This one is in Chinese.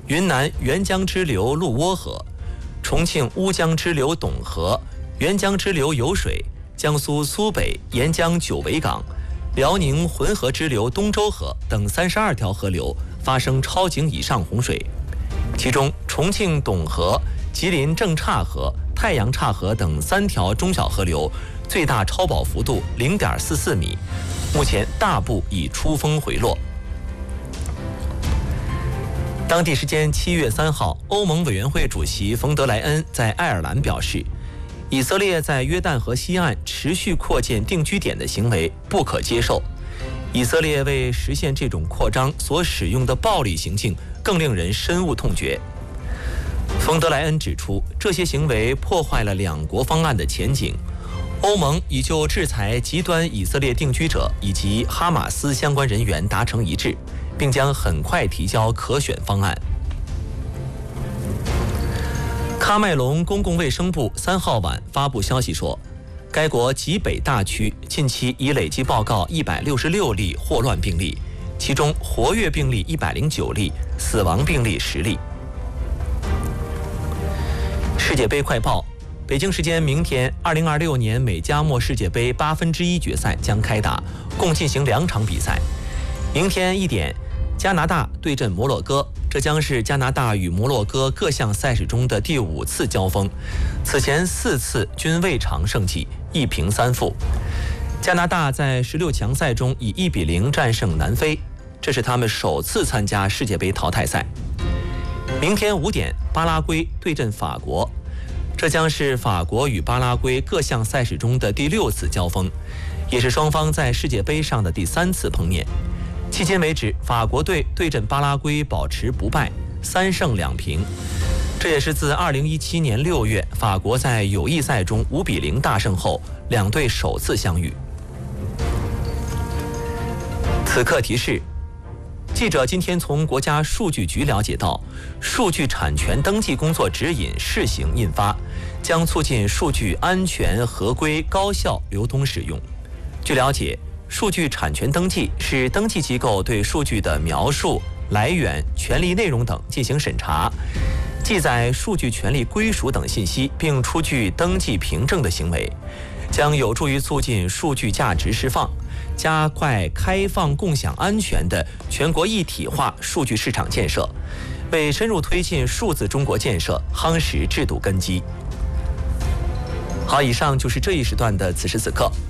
云南沅江支流鹿窝河、重庆乌江支流董河、沅江支流有水、江苏苏北沿江九尾港、辽宁浑河支流东周河等32条河流发生超警以上洪水，其中重庆董河、吉林正岔河、太阳岔河等3条中小河流最大超保幅度0.44米，目前大部已出峰回落。当地时间7月3号，欧盟委员会主席冯德莱恩在爱尔兰表示，以色列在约旦河西岸持续扩建定居点的行为不可接受。以色列为实现这种扩张所使用的暴力行径更令人深恶痛绝。冯德莱恩指出，这些行为破坏了2国方案的前景。欧盟已就制裁极端以色列定居者以及哈马斯相关人员达成一致，并将很快提交可选方案。喀麦隆公共卫生部3号晚发布消息说，该国极北大区近期已累计报告166例霍乱病例，其中活跃病例109例，死亡病例10例。世界杯快报：北京时间明天，2026年美加墨世界杯1/8决赛将开打，共进行2场比赛。明天1点，加拿大对阵摩洛哥，这将是加拿大与摩洛哥各项赛事中的第5次交锋，此前4次均未尝胜绩，1平3负。加拿大在16强赛中以1比0战胜南非，这是他们首次参加世界杯淘汰赛。明天5点，巴拉圭对阵法国，这将是法国与巴拉圭各项赛事中的第6次交锋，也是双方在世界杯上的第3次碰面。迄今为止，法国队对阵巴拉圭保持不败，3胜2平，这也是自2017年6月法国在友谊赛中5比0大胜后，2队首次相遇。此刻提示：记者今天从国家数据局了解到，数据产权登记工作指引试行印发，将促进数据安全、合规、高效流通使用。据了解，数据产权登记是登记机构对数据的描述、来源、权利内容等进行审查，记载数据权利归属等信息，并出具登记凭证的行为，将有助于促进数据价值释放，加快开放、共享、安全的全国一体化数据市场建设，为深入推进数字中国建设夯实制度根基。好，以上就是这一时段的此时此刻。